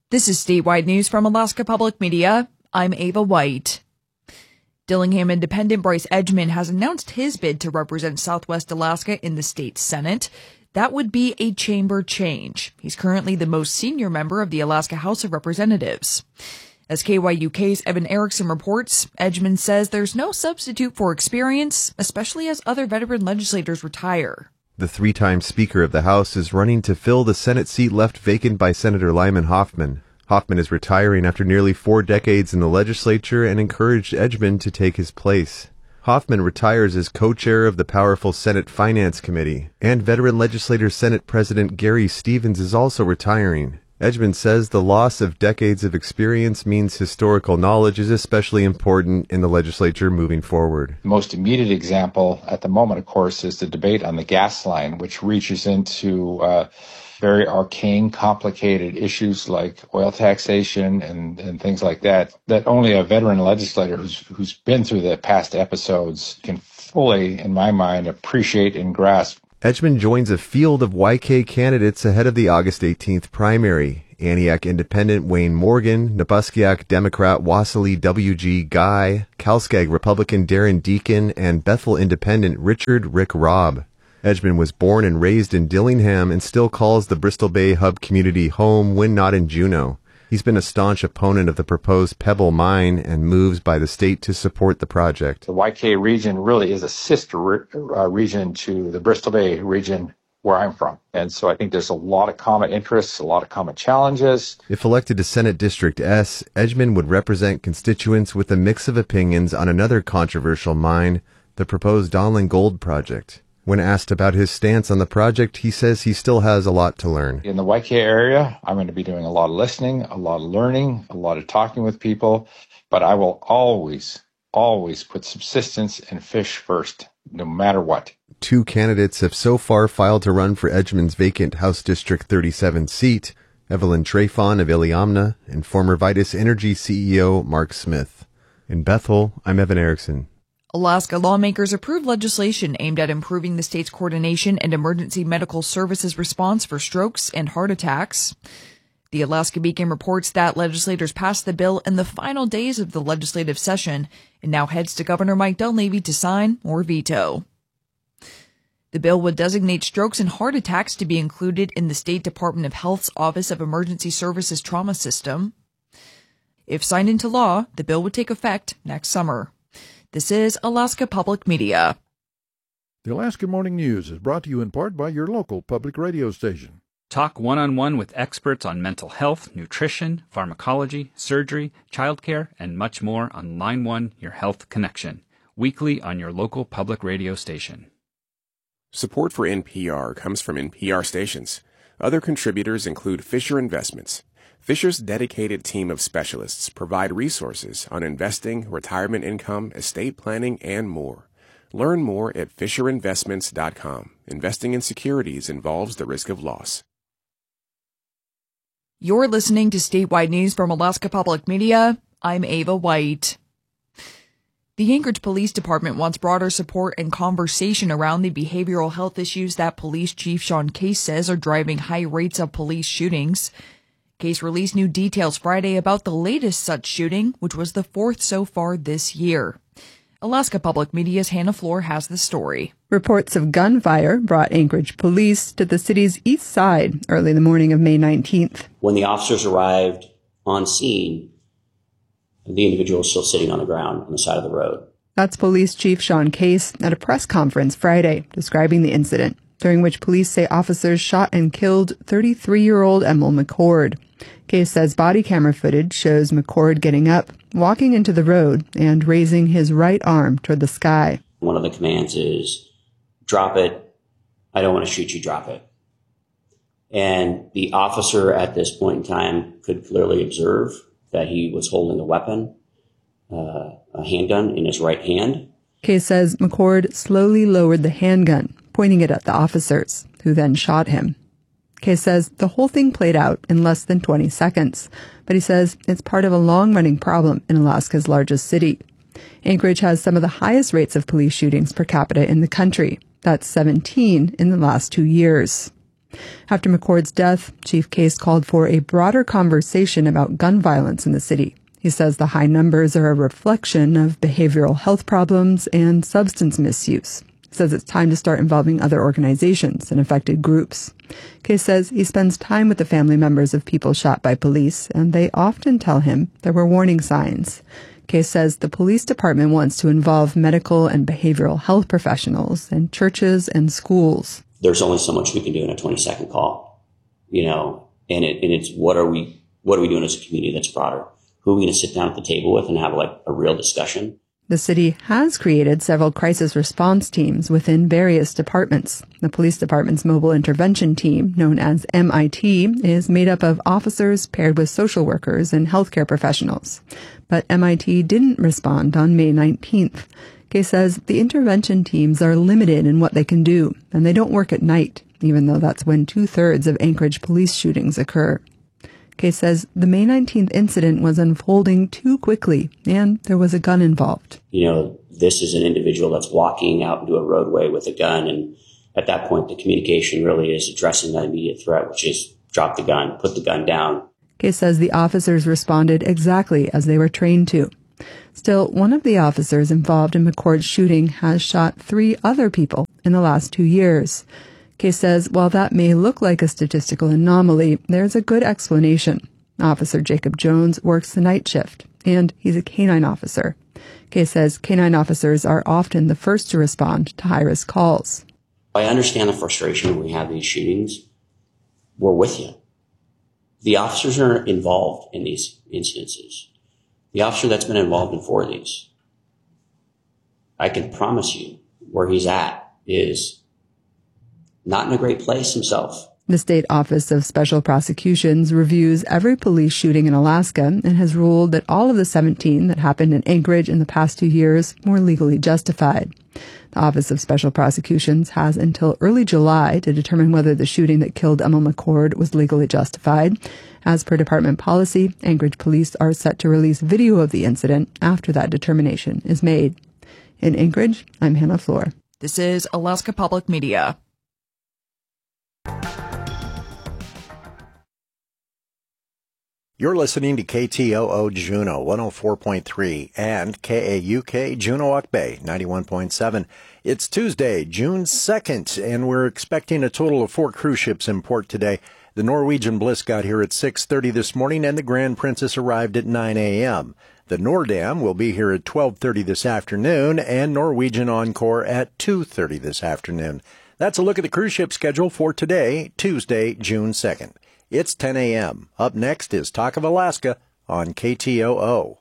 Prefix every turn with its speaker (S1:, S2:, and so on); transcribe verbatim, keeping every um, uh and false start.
S1: This is statewide news from Alaska Public Media. I'm Ava White. Dillingham Independent Bryce Edgman has announced his bid to represent Southwest Alaska in the state Senate. That would be a chamber change. He's currently the most senior member of the Alaska House of Representatives. As K Y U K's Evan Erickson reports, Edgman says there's no substitute for experience, especially as other veteran legislators retire.
S2: The three-time Speaker of the House is running to fill the Senate seat left vacant by Senator Lyman Hoffman. Hoffman is retiring after nearly four decades in the legislature and encouraged Edgman to take his place. Hoffman retires as co-chair of the powerful Senate Finance Committee, and veteran legislator Senate President Gary Stevens is also retiring. Edgman says the loss of decades of experience means historical knowledge is especially important in the legislature moving forward.
S3: The most immediate example at the moment, of course, is the debate on the gas line, which reaches into uh, very arcane, complicated issues like oil taxation and, and things like that, that only a veteran legislator who's, who's been through the past episodes can fully, in my mind, appreciate and grasp.
S2: Edgman joins a field of Y K candidates ahead of the August eighteenth primary. Aniak Independent Wayne Morgan, Nabuskiak Democrat Wassily W G Guy, Kalskag Republican Darren Deacon, and Bethel Independent Richard Rick Robb. Edgman was born and raised in Dillingham and still calls the Bristol Bay Hub community home when not in Juneau. He's been a staunch opponent of the proposed Pebble mine and moves by the state to support the project.
S3: The Y K region really is a sister re- uh, region to the Bristol Bay region where I'm from. And so I think there's a lot of common interests, a lot of common challenges.
S2: If elected to Senate District S, Edgman would represent constituents with a mix of opinions on another controversial mine, the proposed Donlin Gold project. When asked about his stance on the project, he says he still has a lot to learn.
S3: In the Y K area, I'm going to be doing a lot of listening, a lot of learning, a lot of talking with people, but I will always, always put subsistence and fish first, no matter what.
S2: Two candidates have so far filed to run for Edgman's vacant House District thirty-seven seat, Evelyn Trafon of Iliamna and former Vitus Energy C E O Mark Smith. In Bethel, I'm Evan Erickson.
S1: Alaska lawmakers approved legislation aimed at improving the state's coordination and emergency medical services response for strokes and heart attacks. The Alaska Beacon reports that legislators passed the bill in the final days of the legislative session and now heads to Governor Mike Dunleavy to sign or veto. The bill would designate strokes and heart attacks to be included in the State Department of Health's Office of Emergency Services Trauma System. If signed into law, the bill would take effect next summer. This is Alaska Public Media.
S4: The Alaska Morning News is brought to you in part by your local public radio station.
S5: Talk one-on-one with experts on mental health, nutrition, pharmacology, surgery, childcare, and much more on Line one, Your Health Connection, weekly on your local public radio station.
S6: Support for N P R comes from N P R stations. Other contributors include Fisher Investments. Fisher's dedicated team of specialists provide resources on investing, retirement income, estate planning, and more. Learn more at fisher investments dot com. Investing in securities involves the risk of loss.
S1: You're listening to statewide news from Alaska Public Media. I'm Ava White. The Anchorage Police Department wants broader support and conversation around the behavioral health issues that Police Chief Sean Case says are driving high rates of police shootings. Case released new details Friday about the latest such shooting, which was the fourth so far this year. Alaska Public Media's Hannah Floor has the story.
S7: Reports of gunfire brought Anchorage police to the city's east side early the morning of May nineteenth.
S8: When the officers arrived on scene, the individual was still sitting on the ground on the side of the road.
S7: That's Police Chief Sean Case at a press conference Friday describing the incident, during which police say officers shot and killed thirty-three-year-old Emil McCord. Case says body camera footage shows McCord getting up, walking into the road, and raising his right arm toward the sky.
S8: One of the commands is, drop it. I don't want to shoot you, drop it. And the officer at this point in time could clearly observe that he was holding a weapon, uh, a handgun in his right hand.
S7: Case says McCord slowly lowered the handgun, pointing it at the officers, who then shot him. Case says the whole thing played out in less than twenty seconds, but he says it's part of a long-running problem in Alaska's largest city. Anchorage has some of the highest rates of police shootings per capita in the country. That's seventeen in the last two years. After McCord's death, Chief Case called for a broader conversation about gun violence in the city. He says the high numbers are a reflection of behavioral health problems and substance misuse. He says it's time to start involving other organizations and affected groups. Case says he spends time with the family members of people shot by police, and they often tell him there were warning signs. Case says the police department wants to involve medical and behavioral health professionals and churches and schools.
S8: There's only so much we can do in a twenty second call, you know, and it, and it's what are we, what are we doing as a community that's broader? Who are we going to sit down at the table with and have like a real discussion?
S7: The city has created several crisis response teams within various departments. The police department's mobile intervention team, known as M I T, is made up of officers paired with social workers and healthcare professionals. But M I T didn't respond on May nineteenth. Case says the intervention teams are limited in what they can do, and they don't work at night, even though that's when two-thirds of Anchorage police shootings occur. Case says the May nineteenth incident was unfolding too quickly, and there was a gun involved.
S8: You know, this is an individual that's walking out into a roadway with a gun, and at that point, the communication really is addressing that immediate threat, which is drop the gun, put the gun down.
S7: Case says the officers responded exactly as they were trained to. Still, one of the officers involved in McCord's shooting has shot three other people in the last two years. Case says while that may look like a statistical anomaly, there's a good explanation. Officer Jacob Jones works the night shift, and he's a canine officer. Case says canine officers are often the first to respond to high-risk calls.
S8: I understand the frustration when we have these shootings. We're with you. The officers are involved in these incidences. The officer that's been involved in four of these, I can promise you where he's at is not in a great place himself.
S7: The State Office of Special Prosecutions reviews every police shooting in Alaska and has ruled that all of the seventeen that happened in Anchorage in the past two years were legally justified. The Office of Special Prosecutions has until early July to determine whether the shooting that killed Emil McCord was legally justified. As per department policy, Anchorage police are set to release video of the incident after that determination is made. In Anchorage, I'm Hannah Floor.
S1: This is Alaska Public Media.
S9: You're listening to K T O O Juneau one oh four point three and K A U K Juneau-Uck Bay ninety-one point seven. It's Tuesday, June second, and we're expecting a total of four cruise ships in port today. The Norwegian Bliss got here at six thirty this morning, and the Grand Princess arrived at nine a.m. The Nordam will be here at twelve thirty this afternoon, and Norwegian Encore at two thirty this afternoon. That's a look at the cruise ship schedule for today, Tuesday, June second. It's ten a.m. Up next is Talk of Alaska on K T O O.